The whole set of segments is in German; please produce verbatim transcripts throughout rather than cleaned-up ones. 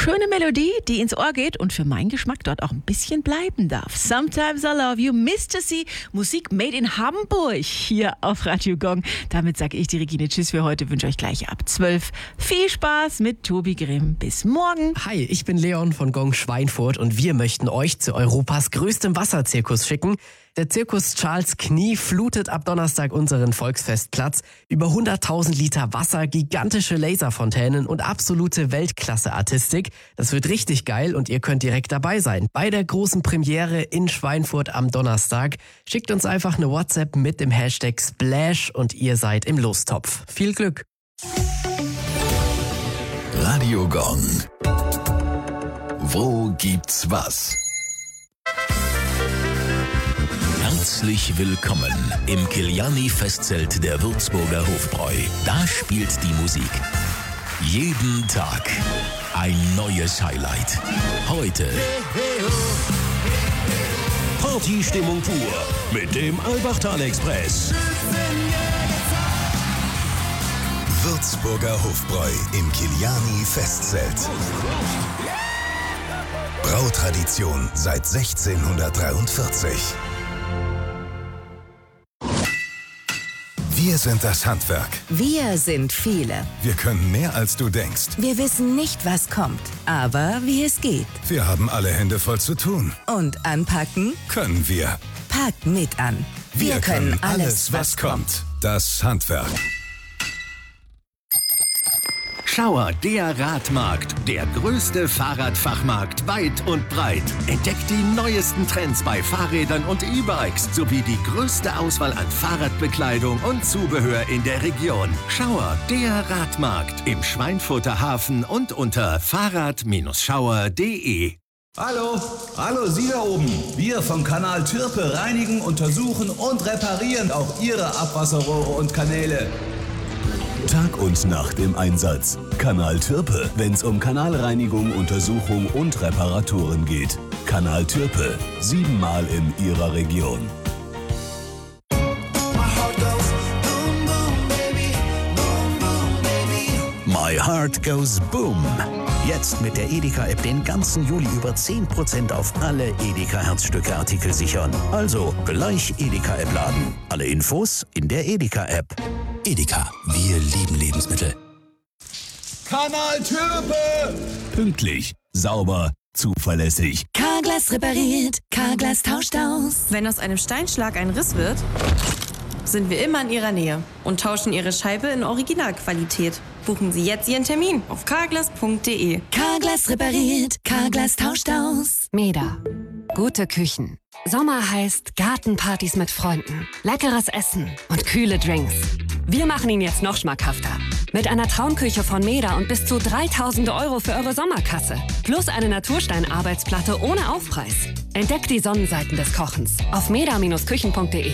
schöne Melodie, die ins Ohr geht und für meinen Geschmack dort auch ein bisschen bleiben darf. Sometimes I Love You, Mister C, Musik made in Hamburg hier auf Radio Gong. Damit sage ich die Regine Tschüss für heute, wünsche euch gleich ab zwölf viel Spaß mit Tobi Grimm. Bis morgen. Hi, ich bin Leon von Gong Schweinfurt und wir möchten euch zu Europas größtem Wasserzirkus schicken. Der Zirkus Charles Knie flutet ab Donnerstag unseren Volksfestplatz. Über hunderttausend Liter Wasser, gigantische Laserfontänen und absolute Weltklasse-Artistik. Das wird richtig geil und ihr könnt direkt dabei sein. Bei der großen Premiere in Schweinfurt am Donnerstag. Schickt uns einfach eine WhatsApp mit dem Hashtag Splash und ihr seid im Lostopf. Viel Glück! Radio Gong. Wo gibt's was? Herzlich willkommen im Kiliani-Festzelt der Würzburger Hofbräu. Da spielt die Musik. Jeden Tag ein neues Highlight. Heute Partystimmung pur mit dem Albachtal-Express. Würzburger Hofbräu im Kiliani-Festzelt. Brautradition seit sechzehnhundertdreiundvierzig. Wir sind das Handwerk. Wir sind viele. Wir können mehr, als du denkst. Wir wissen nicht, was kommt, aber wie es geht. Wir haben alle Hände voll zu tun. Und anpacken Können wir. packt mit an. Wir, Wir können alles, was kommt. Das Handwerk. Schauer, der Radmarkt, der größte Fahrradfachmarkt weit und breit. Entdeckt die neuesten Trends bei Fahrrädern und E-Bikes sowie die größte Auswahl an Fahrradbekleidung und Zubehör in der Region. Schauer, der Radmarkt im Schweinfurter Hafen und unter fahrrad Schauer punkt de. Hallo, hallo Sie da oben. Wir vom Kanal Türpe reinigen, untersuchen und reparieren auch Ihre Abwasserrohre und Kanäle. Tag und Nacht im Einsatz. Kanal Türpe, wenn's um Kanalreinigung, Untersuchung und Reparaturen geht. Kanal Türpe, siebenmal in Ihrer Region. My Heart Goes Boom. Jetzt mit der Edeka-App den ganzen Juli über zehn Prozent auf alle Edeka-Herzstücke-Artikel sichern. Also gleich Edeka-App laden. Alle Infos in der Edeka-App. Edeka, wir lieben Lebensmittel. Kanal Türpe! Pünktlich, sauber, zuverlässig. Carglass repariert, Carglass tauscht aus. Wenn aus einem Steinschlag ein Riss wird, sind wir immer in Ihrer Nähe und tauschen Ihre Scheibe in Originalqualität. Buchen Sie jetzt Ihren Termin auf carglass punkt de. Carglass repariert, Carglass tauscht aus. Meda. Gute Küchen. Sommer heißt Gartenpartys mit Freunden, leckeres Essen und kühle Drinks. Wir machen ihn jetzt noch schmackhafter. Mit einer Traumküche von Meda und bis zu dreitausend Euro für eure Sommerkasse. Plus eine Naturstein-Arbeitsplatte ohne Aufpreis. Entdeckt die Sonnenseiten des Kochens auf meda Küchen punkt de.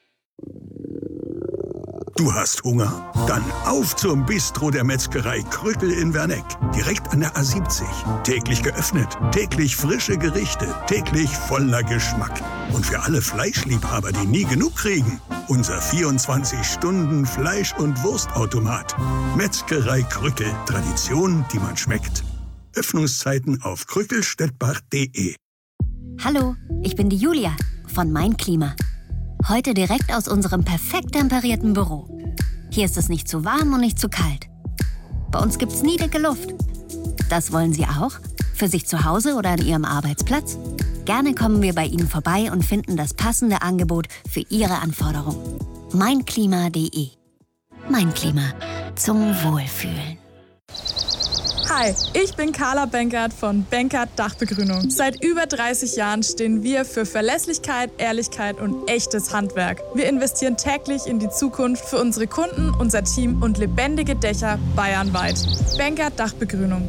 Du hast Hunger? Dann auf zum Bistro der Metzgerei Krückel in Werneck. Direkt an der A siebzig. Täglich geöffnet, täglich frische Gerichte, täglich voller Geschmack. Und für alle Fleischliebhaber, die nie genug kriegen, unser vierundzwanzig Stunden Fleisch- und Wurstautomat. Metzgerei Krückel. Tradition, die man schmeckt. Öffnungszeiten auf krückelstettbach punkt de. Hallo, ich bin die Julia von Mein Klima. Heute direkt aus unserem perfekt temperierten Büro. Hier ist es nicht zu warm und nicht zu kalt. Bei uns gibt's nie dicke Luft. Das wollen Sie auch? Für sich zu Hause oder an Ihrem Arbeitsplatz? Gerne kommen wir bei Ihnen vorbei und finden das passende Angebot für Ihre Anforderungen. mein klima punkt de. Mein Klima. Zum Wohlfühlen. Hi, ich bin Carla Benkert von Benkert Dachbegrünung. Seit über dreißig Jahren stehen wir für Verlässlichkeit, Ehrlichkeit und echtes Handwerk. Wir investieren täglich in die Zukunft für unsere Kunden, unser Team und lebendige Dächer bayernweit. Benkert Dachbegrünung.